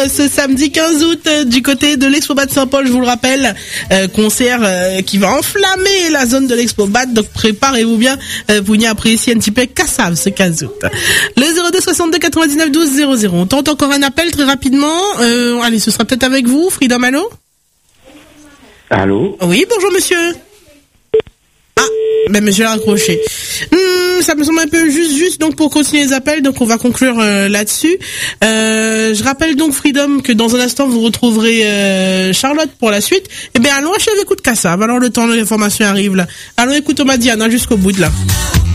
ce samedi 15 août du côté de l'Expo Bad Saint-Paul, je vous le rappelle, concert qui va enflammer la zone de l'Expo Bad, donc préparez-vous bien pour venir apprécier un petit peu Kassav ce 15 août. Le 02 62 99 12 00. On tente encore un appel très rapidement. Allez, ce sera peut-être avec vous, Freedom, allô? Allô? Oui, bonjour monsieur. Ah, ben monsieur a raccroché. Ça me semble un peu juste donc pour continuer les appels, donc on va conclure là-dessus. Je rappelle donc Freedom que dans un instant vous retrouverez Charlotte pour la suite. Eh bien allons achever écoute Kassav. Alors le temps de l'information arrive là. Allons écoute Madiana jusqu'au bout de là.